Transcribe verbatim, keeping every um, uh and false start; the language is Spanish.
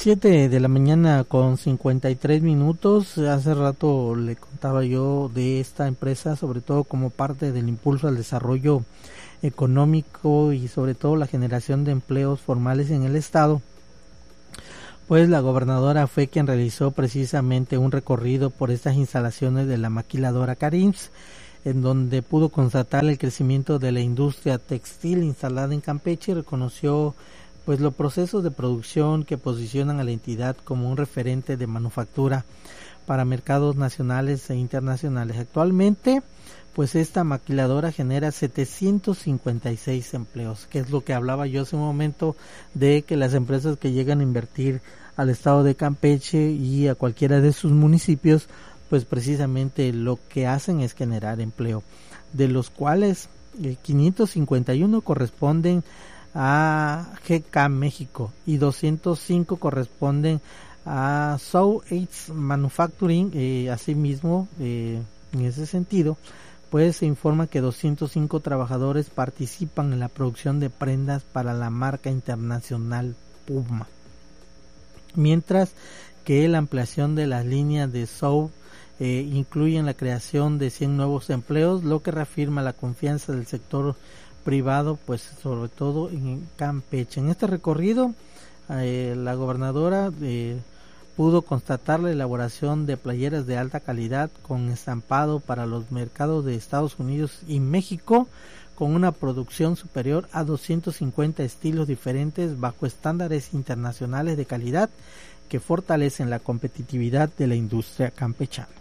Siete de la mañana con cincuenta y tres minutos. Hace rato le contaba yo de esta empresa, sobre todo como parte del impulso al desarrollo económico y sobre todo la generación de empleos formales en el estado. Pues la gobernadora fue quien realizó precisamente un recorrido por estas instalaciones de la maquiladora Carims, en donde pudo constatar el crecimiento de la industria textil instalada en Campeche y reconoció pues los procesos de producción que posicionan a la entidad como un referente de manufactura para mercados nacionales e internacionales. Actualmente, pues esta maquiladora genera setecientos cincuenta y seis empleos, que es lo que hablaba yo hace un momento de que las empresas que llegan a invertir al estado de Campeche y a cualquiera de sus municipios, pues precisamente lo que hacen es generar empleo, de los cuales eh, quinientos cincuenta y uno corresponden a G K México y doscientos cinco corresponden a South East Manufacturing. Eh, asimismo, eh, en ese sentido, pues se informa que doscientos cinco trabajadores participan en la producción de prendas para la marca internacional Puma, mientras que la ampliación de las líneas de South eh, incluye la creación de cien nuevos empleos, lo que reafirma la confianza del sector privado, pues sobre todo en Campeche. En este recorrido, eh, la gobernadora eh, pudo constatar la elaboración de playeras de alta calidad con estampado para los mercados de Estados Unidos y México, con una producción superior a doscientos cincuenta estilos diferentes bajo estándares internacionales de calidad que fortalecen la competitividad de la industria campechana.